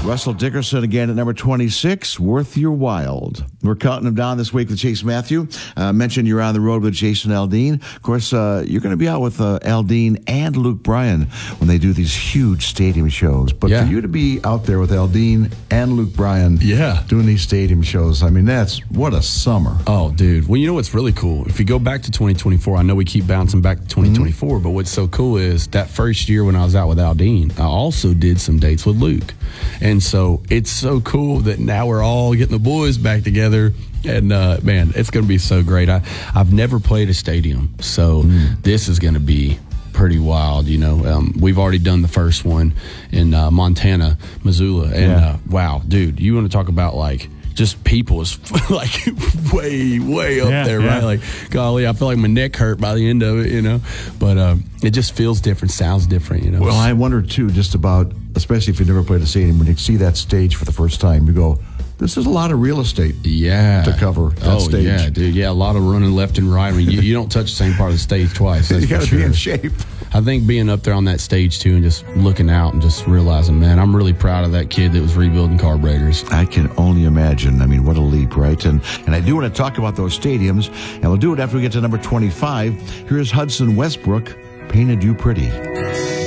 Russell Dickerson again at number 26, Worth Your Wild. We're counting them down this week with Chase Matthew. Mentioned you're on the road with Jason Aldean. Of course, you're going to be out with Aldean and Luke Bryan when they do these huge stadium shows. But for you to be out there with Aldean and Luke Bryan doing these stadium shows, I mean, what a summer. Oh, dude. Well, you know what's really cool? If you go back to 2024, I know we keep bouncing back to 2024, but what's so cool is that first year when I was out with Aldean, I also did some dates with Luke. And so it's so cool that now we're all getting the boys back together. And, man, it's going to be so great. I've never played a stadium, so this is going to be pretty wild, you know. We've already done the first one in Montana, Missoula. And, wow, dude, you want to talk about, like, just people is like way up there, right? Like, golly, I feel like my neck hurt by the end of it, you know. But it just feels different, sounds different, you know. Well, I wonder, too, just about, especially if you've never played a stadium, when you see that stage for the first time, you go, this is a lot of real estate to cover that stage. Yeah, dude. Yeah, a lot of running left and right. I mean, you don't touch the same part of the stage twice. You got to be in shape. I think being up there on that stage, too, and just looking out and just realizing, man, I'm really proud of that kid that was rebuilding carburetors. I can only imagine. I mean, what a leap, right? And I do want to talk about those stadiums, and we'll do it after we get to number 25. Here's Hudson Westbrook, Painted You Pretty.